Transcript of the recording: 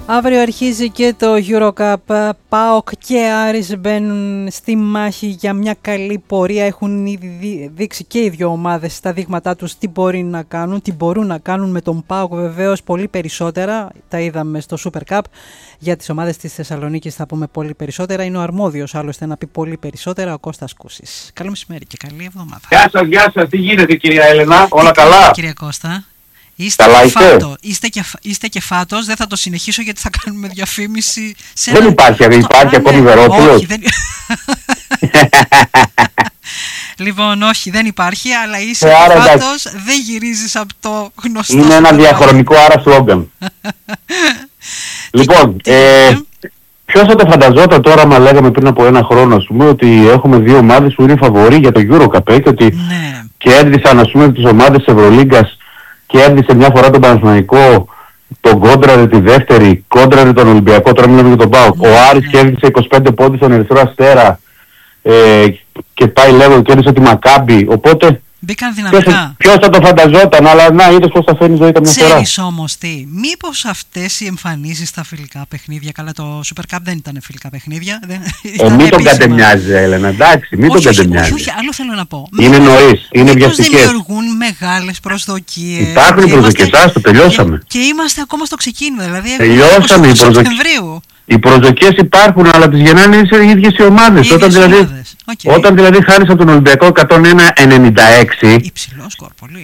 Αύριο αρχίζει και το EuroCup. ΠΑΟΚ και Άρης μπαίνουν στη μάχη για μια καλή πορεία. Έχουν ήδη δείξει και οι δύο ομάδες στα δείγματά τους τι μπορεί να κάνουν, τι μπορούν να κάνουν. Με τον ΠΑΟΚ βεβαίως πολύ περισσότερα. Τα είδαμε στο Super Cup. Για τις ομάδες της Θεσσαλονίκης θα πούμε πολύ περισσότερα. Είναι ο αρμόδιος άλλωστε να πει πολύ περισσότερα, ο Κώστας Κούσης. Καλό μεσημέρι και καλή εβδομάδα. Γεια σας. Τι γίνεται κυρία Έλενα, όλα καλά? Κύριε Κώστα. Είστε και φάτος, δεν θα το συνεχίσω γιατί θα κάνουμε διαφήμιση σε δεν υπάρχει ακόμη Βερόπουλος. Όχι, δεν... Λοιπόν, όχι, δεν υπάρχει, αλλά είσαι φάτος, δεν γυρίζεις από το γνωστό. Είναι ένα διαχρονικό άρα σλόγγαν. Λοιπόν, ποιος θα το φανταζόταν τώρα, άμα λέγαμε πριν από ένα χρόνο, ας πούμε, ότι έχουμε δύο ομάδες που είναι φαβορί για το EuroCup και ότι κέρδισαν, ας πούμε, τις ομάδες της Ευρωλίγκας. Κέρδισε μια φορά τον Παναθηναϊκό, τον κόντραρε τη δεύτερη, κόντραρε τον Ολυμπιακό, τώρα μιλάμε για τον ΠΑΟΚ. Ο Άρης κέρδισε 25 πόντους στον Ερυθρό Αστέρα και πάει λέγω κέρδισε τη Μακάμπι. Οπότε μπήκαν δυναμικά. Ποιος θα το φανταζόταν, αλλά να είδες πώς θα φέρνει ζωή καμιά φορά. Ξέρεις όμως τι, μήπως αυτές οι εμφανίσεις στα φιλικά παιχνίδια, καλά το Super Cup δεν ήταν φιλικά παιχνίδια. Μην τον κατεμοιάζει Έλενα, εντάξει, μην τον κατεμοιάζει. Όχι, άλλο θέλω να πω. Είναι νωρίς, είναι βιαστικές. Μήπως δημιουργούν μεγάλες προσδοκίες. Υπάρχουν προσδοκίες, το τελειώσαμε. Και είμαστε ακόμα στο ξεκίνημα, δηλαδή τελειώσαμε οι προσδοκίες. Οι προσδοκίες υπάρχουν, αλλά τις γεννάνε οι ίδιες οι ομάδες. Όταν δηλαδή χάνεις από τον Ολυμπιακό 101-96, υψηλό σκορ, πολύ.